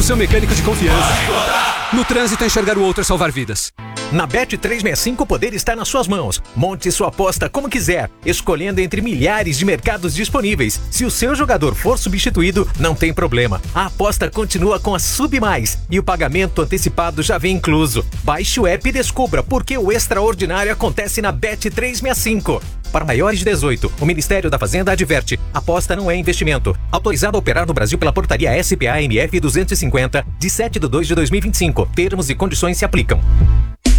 seu mecânico de confiança. No trânsito, enxergar o outro é salvar vidas. Na Bet365 o poder está nas suas mãos. Monte sua aposta como quiser, escolhendo entre milhares de mercados disponíveis. Se o seu jogador for substituído, não tem problema. A aposta continua com a Sub Mais e o pagamento antecipado já vem incluso. Baixe o app e descubra por que o extraordinário acontece na Bet365. Para maiores de 18, o Ministério da Fazenda adverte: aposta não é investimento. Autorizado a operar no Brasil pela portaria SPA-MF 250, de 7/2/2025. Termos e condições se aplicam.